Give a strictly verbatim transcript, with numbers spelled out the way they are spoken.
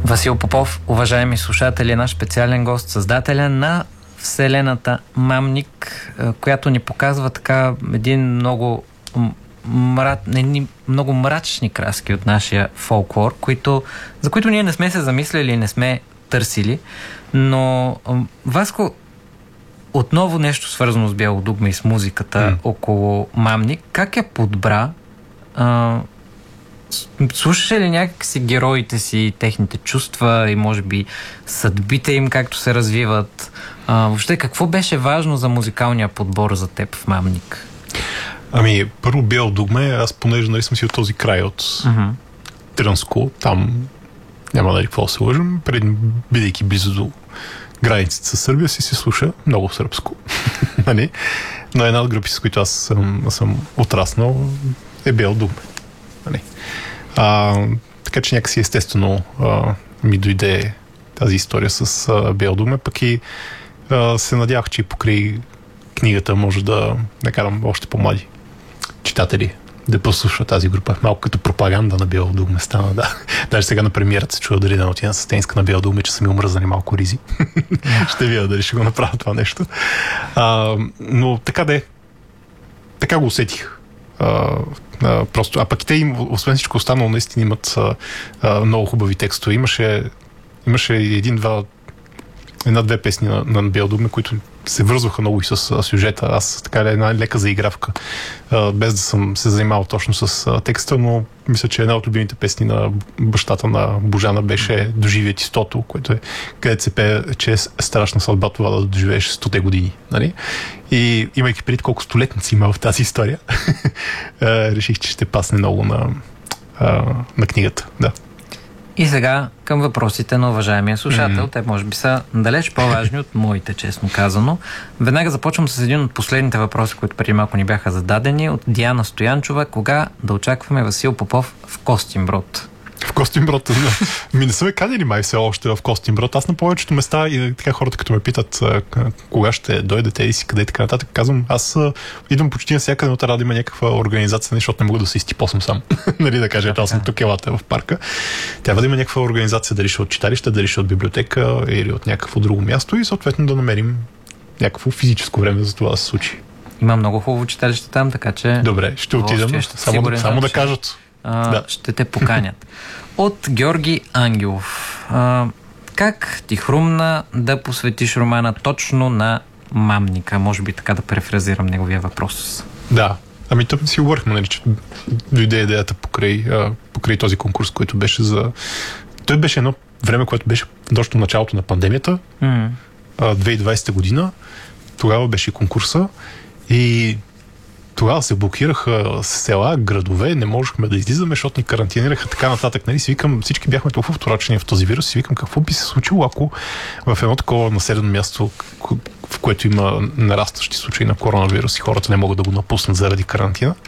Васил Попов, уважаеми слушатели, е наш специален гост, създателя на Вселената Мамник, която ни показва така един много, мра... много мрачни краски от нашия фолклор, които... за които ние не сме се замисляли и не сме търсили. Но, Васко, отново нещо свързано с Бяло дугме и с музиката mm. около Мамник. Как я подбра? А... Слушаше ли някакси героите си, техните чувства и може би съдбите им, както се развиват? А, въобще, какво беше важно за музикалния подбор за теб в Мамник? Ами, първо Бяло дугме, аз понеже нали съм си от този край от uh-huh. Трънско, там няма нали какво да се лъжим, преди бидейки близо до границите с Сърбия си се слуша много сръбско. Но една от групи, с които аз съм, съм отраснал, е Бяло дугме. А, така че някакси естествено а, ми дойде тази история с а, Бяло дугме, пък и а, се надявах, че покрай книгата може да накарам още по-млади читатели да послушат тази група. Малко като пропаганда на Бяло дугме стана, да. Даже сега на премиерата се чува дали да отида с тениска на Бяло дугме, че са ми омръзнали малко ризи. Ще видя дали ще го направя това нещо. А, но така де, така го усетих. А, а, просто, а пък и те им, освен всичко останало, наистина имат а, а, много хубави текстове. Имаше, имаше един-два една-две песни на, на Бяло дугме, които се връзваха много и с а, сюжета. Аз така една лека заигравка, а, без да съм се занимавал точно с а, текста, но мисля, че една от любимите песни на бащата на Божана беше "Доживее ти стото", което е, където се пее, че е страшна съдба това да доживееш стоте години. Нали? И имайки преди колко столетници има в тази история, реших, че ще пасне много на, а, на книгата. Да. И сега към въпросите на уважаемия слушател. Mm-hmm. Те може би са далеч по-важни от моите, честно казано. Веднага започвам с един от последните въпроси, които преди малко ни бяха зададени от Диана Стоянчова. Кога да очакваме Васил Попов в Костинброд? В Костинброд. Ми не са ме канили май все още в Костинброд. Аз на повечето места и така хората като ме питат кога ще дойдете и си къде и така нататък, казвам, аз идвам почти навсякъде, но трябва да има някаква организация, защото не мога да се изтипосвам сам. Нали да кажа, аз съм тук, елата в парка. Трябва да има някаква организация, дали ще от читалище, дали ще от библиотека или от някакво друго място и съответно да намерим някакво физическо време за това да се случи. Има много хубаво читалище там, така че... Добре, ще отидем. Само, да, само да кажат. А, да. Ще те поканят. От Георги Ангелов. А, как ти хрумна да посветиш романа точно на Мамника? Може би така да префразирам неговия въпрос. Да. Ами тъп си говорихме, нали, че дойде идеята покрай, а, покрай този конкурс, който беше за... Той беше едно време, което беше точно началото на пандемията. Mm. А, две хиляди и двадесета година. Тогава беше конкурса и тогава се блокираха села, градове, не можехме да излизаме, защото ни карантинираха така нататък. Нали? Си викам, всички бяхме толкова вторачени в този вирус и викам какво би се случило, ако в едно такова населено място, в което има нарастващи случаи на коронавирус и хората не могат да го напуснат заради карантина,